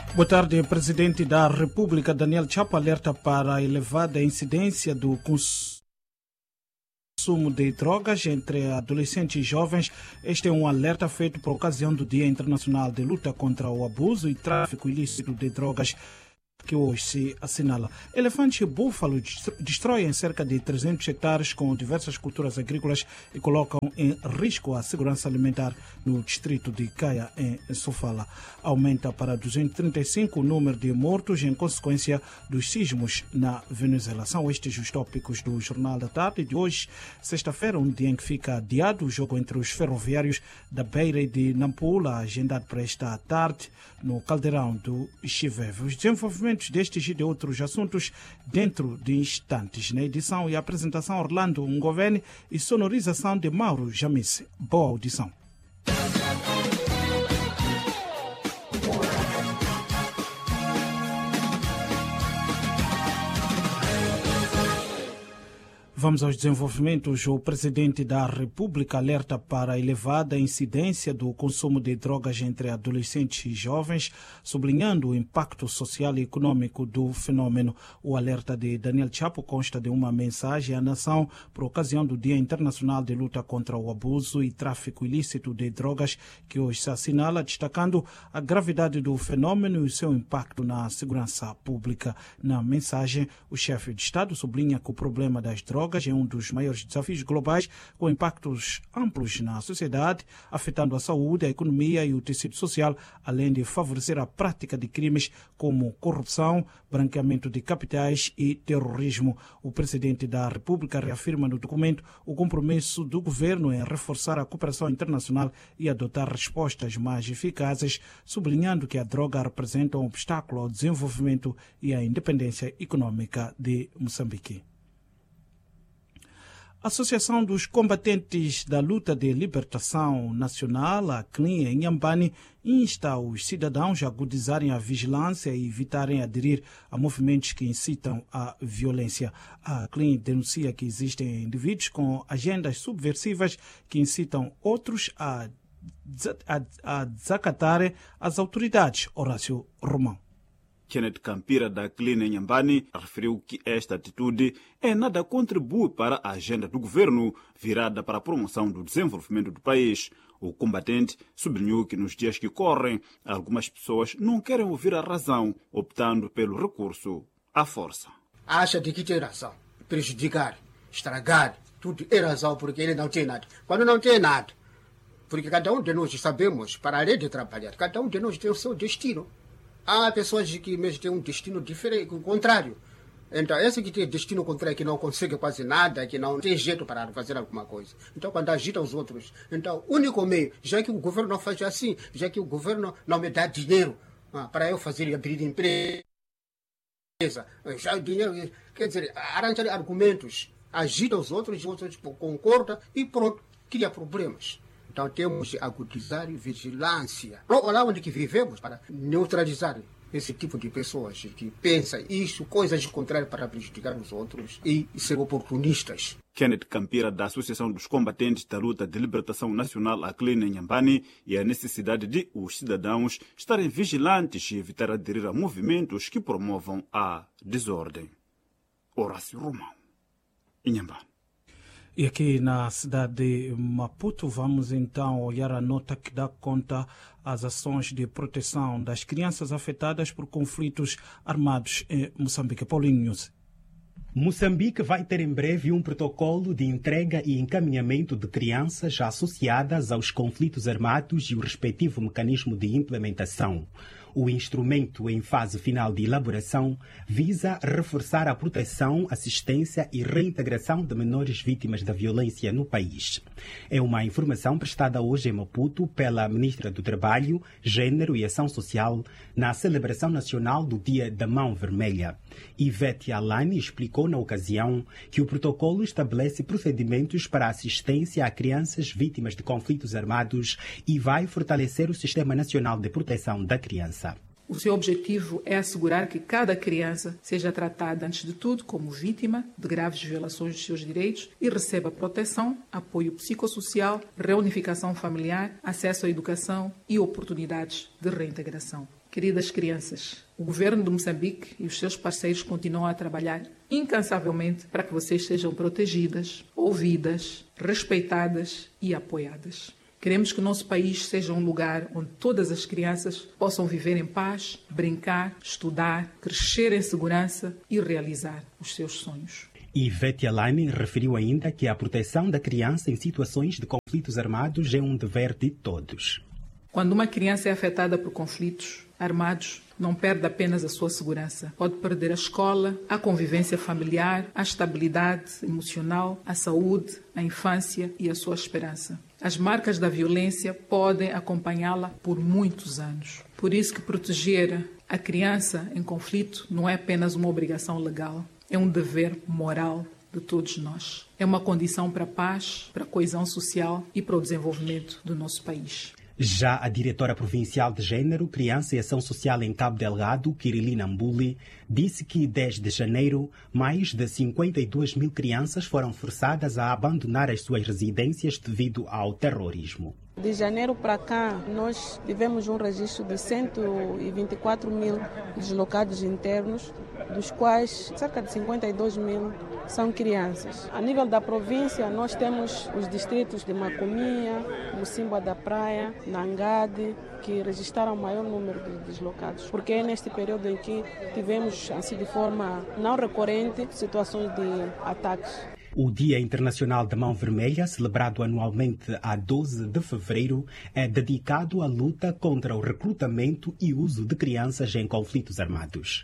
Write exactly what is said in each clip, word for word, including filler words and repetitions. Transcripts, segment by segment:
Boa tarde. Presidente da República, Daniel Chapo, alerta para a elevada incidência do consumo de drogas entre adolescentes e jovens. Este é um alerta feito por ocasião do Dia Internacional de Luta contra o Abuso e Tráfico Ilícito de Drogas, que hoje se assinala. Elefantes e búfalos destroem cerca de trezentos hectares com diversas culturas agrícolas e colocam em risco a segurança alimentar no distrito de Caia, em Sofala. Aumenta para duzentos e trinta e cinco o número de mortos em consequência dos sismos na Venezuela. São estes os tópicos do Jornal da Tarde de hoje, sexta-feira, um dia em que fica adiado o jogo entre os ferroviários da Beira e de Nampula, agendado para esta tarde no Caldeirão do Chiveve. Os desenvolvimentos destes e de outros assuntos dentro de instantes. Na edição e apresentação, Orlando Ngoveni e sonorização de Mauro Jamice. Boa audição. Vamos aos desenvolvimentos. O presidente da República alerta para a elevada incidência do consumo de drogas entre adolescentes e jovens, sublinhando o impacto social e econômico do fenômeno. O alerta de Daniel Chapo consta de uma mensagem à nação por ocasião do Dia Internacional de Luta contra o Abuso e Tráfico Ilícito de Drogas, que hoje se assinala, destacando a gravidade do fenômeno e o seu impacto na segurança pública. Na mensagem, o chefe de Estado sublinha que o problema das drogas é um dos maiores desafios globais, com impactos amplos na sociedade, afetando a saúde, a economia e o tecido social, além de favorecer a prática de crimes como corrupção, branqueamento de capitais e terrorismo. O presidente da República reafirma no documento o compromisso do governo em reforçar a cooperação internacional e adotar respostas mais eficazes, sublinhando que a droga representa um obstáculo ao desenvolvimento e à independência econômica de Moçambique. A Associação dos Combatentes da Luta de Libertação Nacional, a C L I, em Inhambane, insta os cidadãos a agudizarem a vigilância e evitarem aderir a movimentos que incitam à violência. A C L I denuncia que existem indivíduos com agendas subversivas que incitam outros a, a, a desacatarem as autoridades. Horácio Romão. Kenneth Campira, da C L I em Inhambane, referiu que esta atitude em nada contribui para a agenda do governo virada para a promoção do desenvolvimento do país. O combatente sublinhou que nos dias que correm, algumas pessoas não querem ouvir a razão, optando pelo recurso à força. Acha de que tem razão, prejudicar, estragar, tudo é razão porque ele não tem nada. Quando não tem nada, porque cada um de nós sabemos, para além de trabalhar, cada um de nós tem o seu destino. Há pessoas que mesmo têm um destino diferente, contrário. Então, esse que tem destino contrário, que não consegue quase nada, que não tem jeito para fazer alguma coisa. Então, quando agita os outros, então, o único meio, já que o governo não faz assim, já que o governo não me dá dinheiro ah, para eu fazer e abrir empresa, já o dinheiro, quer dizer, arranja argumentos, agita os outros, os outros concordam e pronto, cria problemas. Então temos de agudizar vigilância. Lá onde que vivemos para neutralizar esse tipo de pessoas que pensam isso, coisas contrárias para prejudicar os outros e ser oportunistas. Kenneth Campira, da Associação dos Combatentes da Luta de Libertação Nacional, a C L I em Inhambane, e a necessidade de os cidadãos estarem vigilantes e evitar aderir a movimentos que promovam a desordem. Horácio Romão, Inhambane. E aqui na cidade de Maputo, vamos então olhar a nota que dá conta às ações de proteção das crianças afetadas por conflitos armados em Moçambique. Paulinho News. Moçambique vai ter em breve um protocolo de entrega e encaminhamento de crianças associadas aos conflitos armados e o respectivo mecanismo de implementação. O instrumento, em fase final de elaboração, visa reforçar a proteção, assistência e reintegração de menores vítimas da violência no país. É uma informação prestada hoje em Maputo pela Ministra do Trabalho, Gênero e Ação Social na celebração nacional do Dia da Mão Vermelha. Ivete Alani explicou na ocasião que o protocolo estabelece procedimentos para assistência a crianças vítimas de conflitos armados e vai fortalecer o Sistema Nacional de Proteção da Criança. O seu objetivo é assegurar que cada criança seja tratada, antes de tudo, como vítima de graves violações dos seus direitos e receba proteção, apoio psicossocial, reunificação familiar, acesso à educação e oportunidades de reintegração. Queridas crianças, o governo de Moçambique e os seus parceiros continuam a trabalhar incansavelmente para que vocês sejam protegidas, ouvidas, respeitadas e apoiadas. Queremos que o nosso país seja um lugar onde todas as crianças possam viver em paz, brincar, estudar, crescer em segurança e realizar os seus sonhos. Ivete Alane referiu ainda que a proteção da criança em situações de conflitos armados é um dever de todos. Quando uma criança é afetada por conflitos armados, não perde apenas a sua segurança. Pode perder a escola, a convivência familiar, a estabilidade emocional, a saúde, a infância e a sua esperança. As marcas da violência podem acompanhá-la por muitos anos. Por isso que proteger a criança em conflito não é apenas uma obrigação legal, é um dever moral de todos nós. É uma condição para a paz, para a coesão social e para o desenvolvimento do nosso país. Já a diretora provincial de Gênero, Criança e Ação Social em Cabo Delgado, Kirilina Mbuli, disse que desde janeiro, mais de cinquenta e duas mil crianças foram forçadas a abandonar as suas residências devido ao terrorismo. De janeiro para cá, nós tivemos um registro de cento e vinte e quatro mil deslocados internos, dos quais cerca de cinquenta e dois mil são crianças. A nível da província, nós temos os distritos de Macomia, Mocimboa da Praia, Nangade, que registraram o maior número de deslocados, porque é neste período em que tivemos, assim de forma não recorrente, situações de ataques. O Dia Internacional da Mão Vermelha, celebrado anualmente a doze de fevereiro, é dedicado à luta contra o recrutamento e uso de crianças em conflitos armados.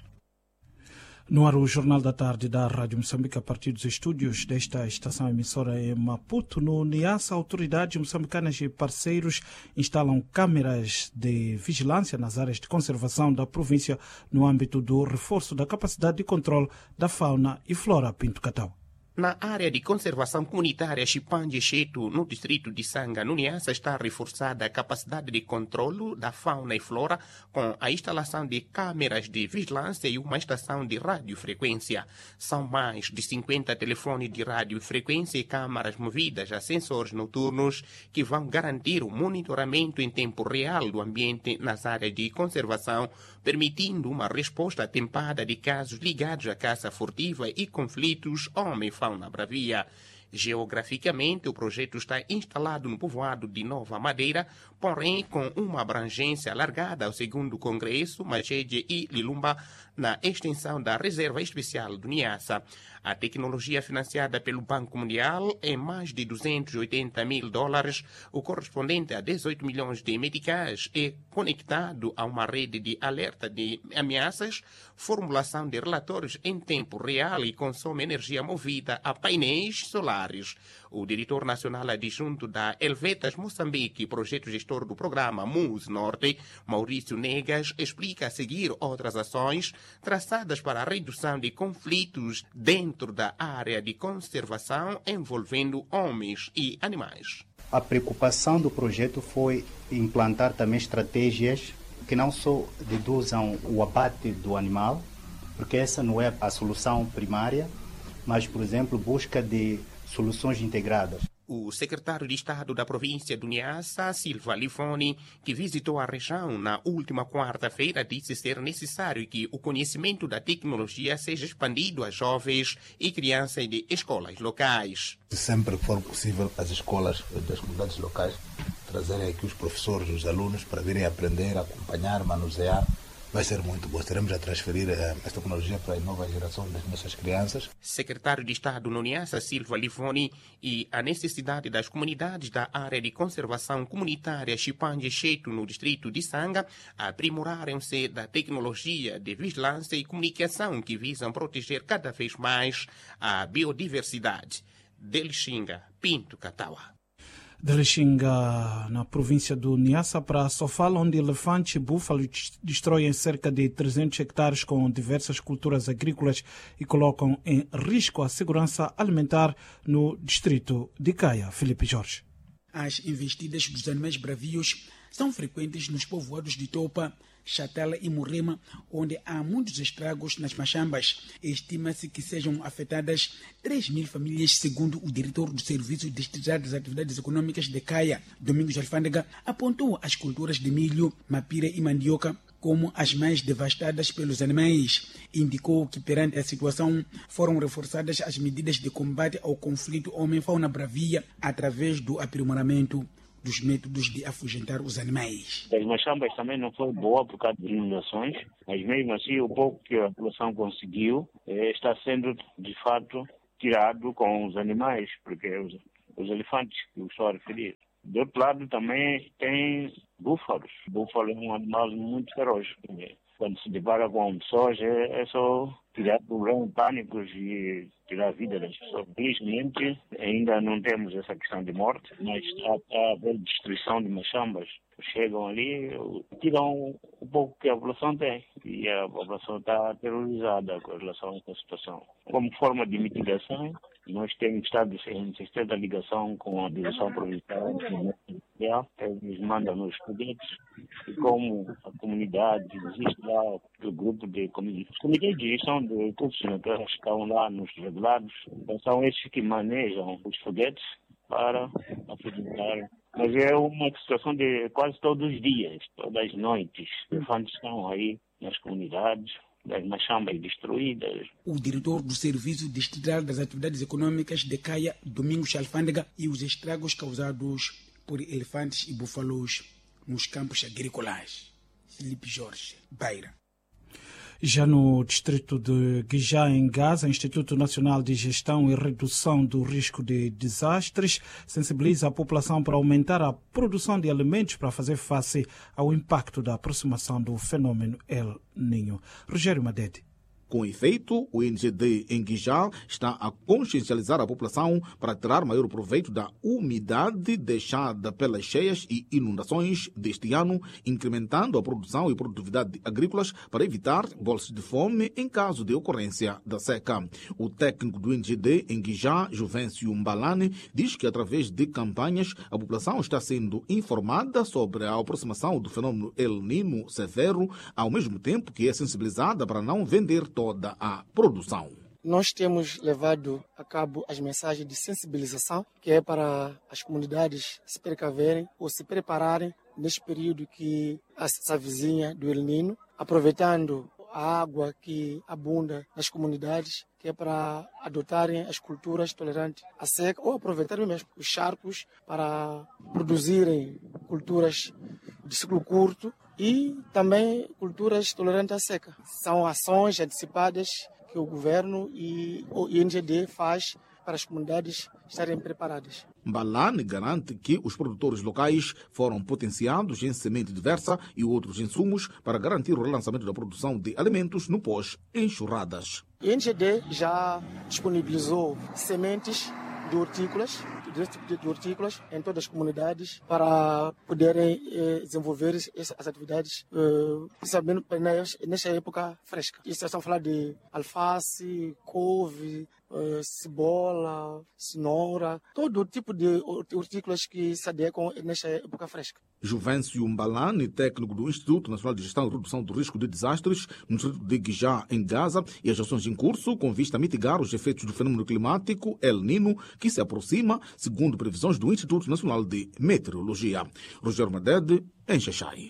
No ar, o Jornal da Tarde da Rádio Moçambique, a partir dos estúdios desta estação emissora em Maputo. No Niassa, autoridades moçambicanas e parceiros instalam câmeras de vigilância nas áreas de conservação da província no âmbito do reforço da capacidade de controle da fauna e flora. Pinto Catau. Na área de conservação comunitária Chipanje Cheto, no distrito de Sanga, no Niassa, está reforçada a capacidade de controlo da fauna e flora com a instalação de câmeras de vigilância e uma estação de radiofrequência. São mais de cinquenta telefones de radiofrequência e câmaras movidas a sensores noturnos que vão garantir o monitoramento em tempo real do ambiente nas áreas de conservação, permitindo uma resposta atempada de casos ligados à caça furtiva e conflitos homem-fauna. Na Bravia. Geograficamente, o projeto está instalado no povoado de Nova Madeira, porém com uma abrangência alargada ao segundo Congresso, Machede e Lilumba, na extensão da Reserva Especial do Niassa. A tecnologia financiada pelo Banco Mundial é mais de duzentos e oitenta mil dólares, o correspondente a dezoito milhões de meticais, é conectado a uma rede de alerta de ameaças, formulação de relatórios em tempo real e consome energia movida a painéis solares. O diretor nacional adjunto da Helvetas Moçambique, projeto gestor do programa MUS Norte, Maurício Negas, explica a seguir outras ações traçadas para a redução de conflitos dentro da área de conservação envolvendo homens e animais. A preocupação do projeto foi implantar também estratégias que não só reduzam o abate do animal, porque essa não é a solução primária, mas, por exemplo, busca de soluções integradas. O secretário de Estado da província do Niassa, Silva Lifoni, que visitou a região na última quarta-feira, disse ser necessário que o conhecimento da tecnologia seja expandido a jovens e crianças de escolas locais. Se sempre for possível, as escolas das comunidades locais trazerem aqui os professores, os alunos, para virem aprender, acompanhar, manusear, vai ser muito bom. Estaremos a transferir uh, esta tecnologia para a nova geração das nossas crianças. Secretário de Estado no Niassa, Silva Lifoni, e a necessidade das comunidades da área de conservação comunitária Chipanje Cheto, no distrito de Sanga, aprimorarem-se da tecnologia de vigilância e comunicação que visam proteger cada vez mais a biodiversidade. Delixinga, Pinto Cataua. De Lixinga, na província do Niassa, para Sofala, onde elefantes e búfalos destroem cerca de trezentos hectares com diversas culturas agrícolas e colocam em risco a segurança alimentar no distrito de Caia. Felipe Jorge. As investidas dos animais bravios são frequentes nos povoados de Topa, Chatala e Murema, onde há muitos estragos nas machambas. Estima-se que sejam afetadas três mil famílias, segundo o diretor do Serviço Distrital das Atividades Econômicas de Caia, Domingos Alfândega, apontou as culturas de milho, mapira e mandioca como as mais devastadas pelos animais. Indicou que perante a situação foram reforçadas as medidas de combate ao conflito homem-fauna bravia através do aprimoramento dos métodos de afugentar os animais. As machambas também não foi boa por causa de inundações, mas mesmo assim o pouco que a população conseguiu eh, está sendo de fato tirado com os animais, porque os, os elefantes que eu estou a referir. Do outro lado também tem búfalos. O búfalo é um animal muito feroz. Quando se depara com pessoas é, é só tirar problemas, pânicos e tirar a vida das pessoas. Felizmente ainda não temos essa questão de morte, mas está a haver destruição de machambas. Chegam ali, tiram o pouco que a população tem e a população está aterrorizada com relação a essa situação. Como forma de mitigação, nós temos estado em estreita ligação com a direção provincial, eles mandam os foguetes e como a comunidade, existe lá o grupo de comitês de gestão de recursos naturais que estão lá nos regulados, então são esses que manejam os foguetes para apresentar. Mas é uma situação de quase todos os dias, todas as noites. Os elefantes estão aí nas comunidades, as machambas destruídas. O diretor do Serviço Distrital das Atividades Econômicas de Caia, Domingos Alfândega, e os estragos causados por elefantes e búfalos nos campos agrícolas. Filipe Jorge, Beira. Já no distrito de Guijá, em Gaza, o Instituto Nacional de Gestão e Redução do Risco de Desastres sensibiliza a população para aumentar a produção de alimentos para fazer face ao impacto da aproximação do fenômeno El Niño. Rogério Madede. Com efeito, o N G D em Guijá está a consciencializar a população para tirar maior proveito da umidade deixada pelas cheias e inundações deste ano, incrementando a produção e produtividade agrícolas para evitar bolsas de fome em caso de ocorrência da seca. O técnico do N G D em Guijá, Juvencio Mbalane, diz que através de campanhas a população está sendo informada sobre a aproximação do fenômeno El Niño severo, ao mesmo tempo que é sensibilizada para não vender toda a produção. Nós temos levado a cabo as mensagens de sensibilização, que é para as comunidades se precaverem ou se prepararem neste período que se avizinha do El Niño, aproveitando a água que abunda nas comunidades, que é para adotarem as culturas tolerantes à seca ou aproveitarem mesmo os charcos para produzirem culturas de ciclo curto e também culturas tolerantes à seca. São ações antecipadas que o governo e o I N G D faz para as comunidades estarem preparadas. Mbalane garante que os produtores locais foram potenciados em semente diversa e outros insumos para garantir o relançamento da produção de alimentos no pós-enxurradas. O I N G D já disponibilizou sementes de hortícolas, de hortícolas em todas as comunidades para poderem eh, desenvolver essas atividades, eh, principalmente nesta época fresca. Estamos a falar de alface, couve, eh, cebola, cenoura, todo tipo de hortícolas que se adequam nesta época fresca. Juvencio Mbalane, técnico do Instituto Nacional de Gestão e Redução do Risco de Desastres, no distrito de Guijá, em Gaza, e as ações em curso com vista a mitigar os efeitos do fenômeno climático El Niño, que se aproxima, segundo previsões do Instituto Nacional de Meteorologia. Rogério Madede, em Xaxai.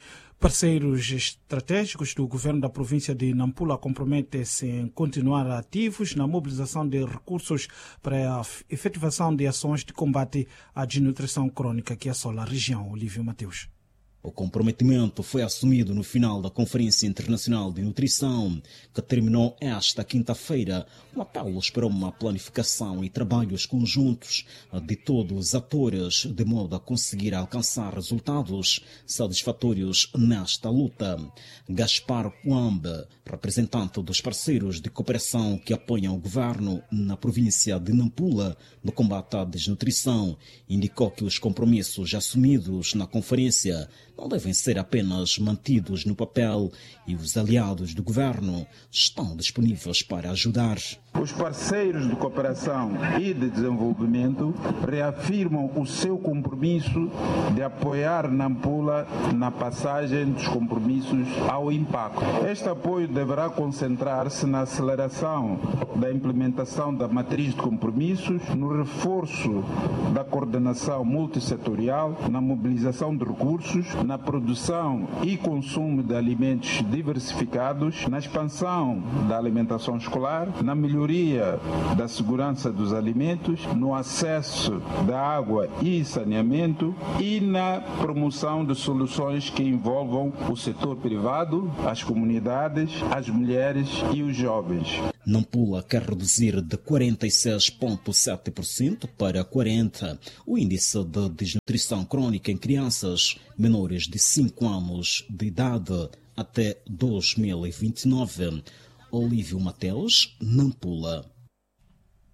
Parceiros estratégicos do governo da província de Nampula comprometem-se em continuar ativos na mobilização de recursos para a efetivação de ações de combate à desnutrição crônica que assola a região. Olívio Mateus. O comprometimento foi assumido no final da Conferência Internacional de Nutrição, que terminou esta quinta-feira, com apelos para uma planificação e trabalhos conjuntos de todos os atores, de modo a conseguir alcançar resultados satisfatórios nesta luta. Gaspar Kwambe, representante dos parceiros de cooperação que apoiam o governo na província de Nampula no combate à desnutrição, indicou que os compromissos assumidos na conferência não devem ser apenas mantidos no papel e os aliados do governo estão disponíveis para ajudar. Os parceiros de cooperação e de desenvolvimento reafirmam o seu compromisso de apoiar Nampula na passagem dos compromissos ao impacto. Este apoio deverá concentrar-se na aceleração da implementação da matriz de compromissos, no reforço da coordenação multissetorial, na mobilização de recursos, na produção e consumo de alimentos diversificados, na expansão da alimentação escolar, na melhoria da segurança dos alimentos, no acesso da água e saneamento e na promoção de soluções que envolvam o setor privado, as comunidades, as mulheres e os jovens. Nampula quer reduzir de quarenta e seis vírgula sete por cento para quarenta por cento o índice de desnutrição crônica em crianças menores de cinco anos de idade até dois mil e vinte e nove. Olívio Mateus, Nampula.